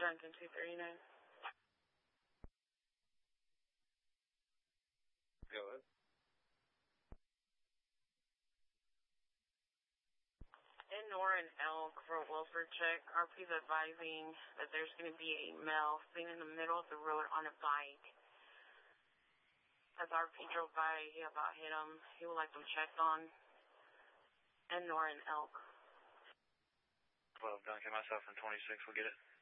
Duncan 239. Go ahead. In Nora and Elk for a welfare check, RP's advising that there's going to be a male seen in the middle of the road on a bike. As RP drove by, he about hit him. He would like them checked on. In Nora and Elk. 12 Duncan, myself and 26 will get it.